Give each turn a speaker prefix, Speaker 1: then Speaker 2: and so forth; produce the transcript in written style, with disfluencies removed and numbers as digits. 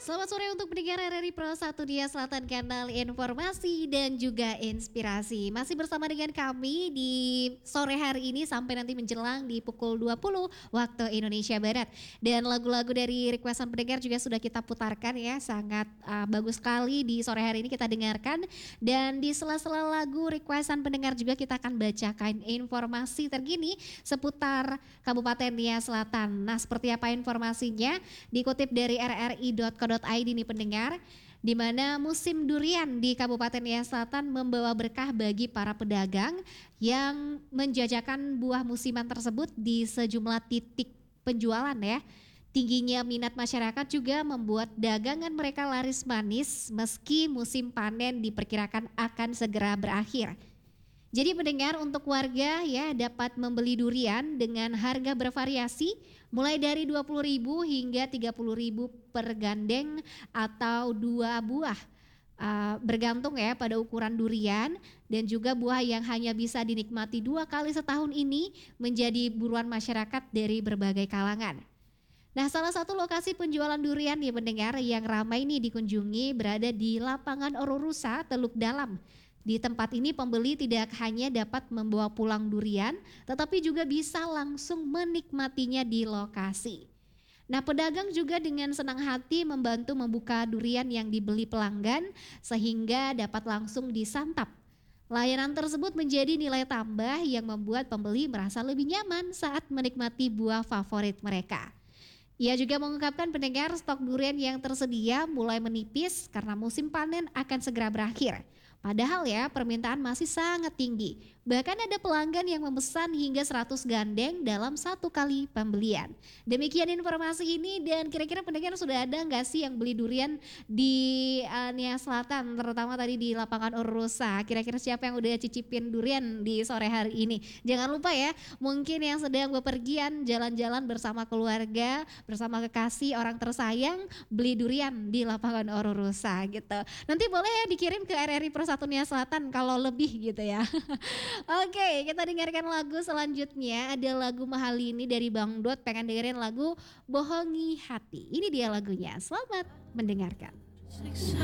Speaker 1: Selamat sore untuk pendengar RRI Pro 1 Dia Selatan, kanal informasi dan juga inspirasi. Masih bersama dengan kami di sore hari ini sampai nanti menjelang di pukul 20 waktu Indonesia Barat. Dan lagu-lagu dari requestan pendengar juga sudah kita putarkan ya, sangat bagus sekali di sore hari ini kita dengarkan. Dan di sela-sela lagu requestan pendengar juga kita akan bacakan informasi terkini seputar Kabupaten Nia Selatan. Nah, seperti apa informasinya? Dikutip dari rri.co.id nih pendengar, di mana musim durian di Kabupaten Nia Selatan membawa berkah bagi para pedagang yang menjajakan buah musiman tersebut di sejumlah titik penjualan ya. Tingginya minat masyarakat juga membuat dagangan mereka laris manis meski musim panen diperkirakan akan segera berakhir. Jadi pendengar, untuk warga ya dapat membeli durian dengan harga bervariasi mulai dari 20.000 hingga 30.000 per gandeng atau 2 buah. Bergantung ya pada ukuran durian, dan juga buah yang hanya bisa dinikmati 2 kali setahun ini menjadi buruan masyarakat dari berbagai kalangan. Nah, salah satu lokasi penjualan durian ya pendengar yang ramai nih dikunjungi berada di lapangan Ororusa, Teluk Dalam. Di tempat ini pembeli tidak hanya dapat membawa pulang durian, tetapi juga bisa langsung menikmatinya di lokasi. Nah, pedagang juga dengan senang hati membantu membuka durian yang dibeli pelanggan sehingga dapat langsung disantap. Layanan tersebut menjadi nilai tambah yang membuat pembeli merasa lebih nyaman saat menikmati buah favorit mereka. Ia juga mengungkapkan pendengar, stok durian yang tersedia mulai menipis karena musim panen akan segera berakhir. Padahal ya permintaan masih sangat tinggi. Bahkan ada pelanggan yang memesan hingga 100 gandeng dalam 1 kali pembelian. Demikian informasi ini, dan kira-kira pendengar sudah ada nggak sih yang beli durian di Nia Selatan, terutama tadi di lapangan Urusa. Kira-kira siapa yang udah cicipin durian di sore hari ini? Jangan lupa ya, mungkin yang sedang bepergian jalan-jalan bersama keluarga, bersama kekasih, orang tersayang, beli durian di lapangan Urusa gitu. Nanti boleh ya dikirim ke RRI Pro 1 Nia Selatan kalau lebih gitu ya. Oke, kita dengarkan lagu selanjutnya. Ada lagu Mahal ini dari Bang Dot. Pengen dengerin lagu Bohongi Hati. Ini dia lagunya. Selamat mendengarkan.